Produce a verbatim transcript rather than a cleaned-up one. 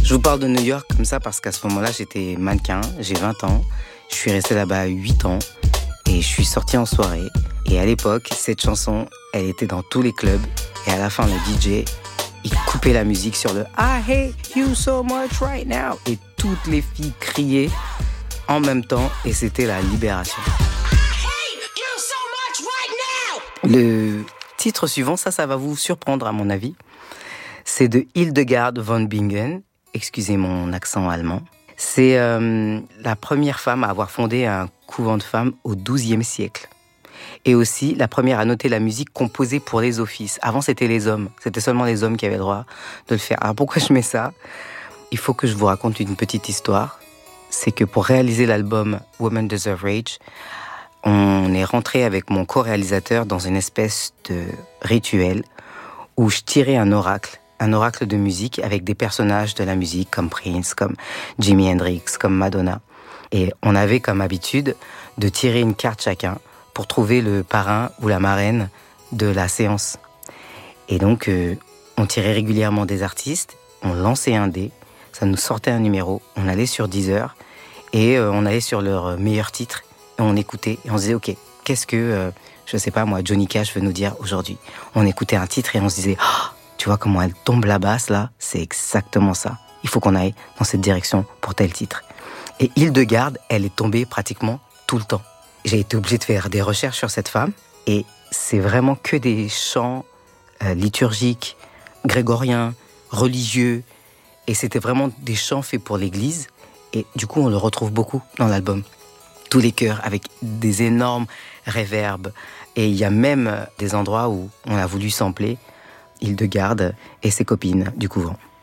Je vous parle de New York comme ça parce qu'à ce moment-là, j'étais mannequin, j'ai vingt ans. Je suis resté là-bas huit ans et je suis sorti en soirée. Et à l'époque, cette chanson, elle était dans tous les clubs. Et à la fin, le D J, il coupait la musique sur le I hate you so much right now. Et toutes les filles criaient en même temps et c'était la libération. Le titre suivant, ça, ça va vous surprendre à mon avis. C'est de Hildegard von Bingen. Excusez mon accent allemand. C'est euh, la première femme à avoir fondé un couvent de femmes au douzième siècle. Et aussi la première à noter la musique composée pour les offices. Avant, c'était les hommes. C'était seulement les hommes qui avaient le droit de le faire. Alors pourquoi je mets ça ? Il faut que je vous raconte une petite histoire. C'est que pour réaliser l'album Women Deserve Rage, on est rentré avec mon co-réalisateur dans une espèce de rituel où je tirais un oracle, un oracle de musique avec des personnages de la musique comme Prince, comme Jimi Hendrix, comme Madonna. Et on avait comme habitude de tirer une carte chacun pour trouver le parrain ou la marraine de la séance. Et donc, euh, on tirait régulièrement des artistes, on lançait un dé, ça nous sortait un numéro, on allait sur Deezer et euh, on allait sur leur meilleur titre et on écoutait et on se disait, ok, qu'est-ce que, euh, je sais pas moi, Johnny Cash veut nous dire aujourd'hui ? On écoutait un titre et on se disait, oh, tu vois comment elle tombe la basse là ? C'est exactement ça. Il faut qu'on aille dans cette direction pour tel titre. Et Hildegard, elle est tombée pratiquement tout le temps. J'ai été obligé de faire des recherches sur cette femme et c'est vraiment que des chants euh, liturgiques, grégoriens, religieux. Et c'était vraiment des chants faits pour l'église. Et du coup, on le retrouve beaucoup dans l'album. Tous les chœurs avec des énormes réverbes. Et il y a même des endroits où on a voulu sampler Hildegard et ses copines du couvent.